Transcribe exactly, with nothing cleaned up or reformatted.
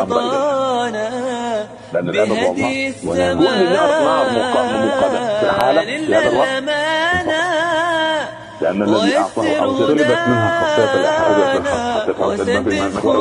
لأن الأدب والله ونقول نار نار موقدة في العالم في هذا الوقت، لأن الذي أعطاه أو جلبت منها خاصية الإحراج في الحق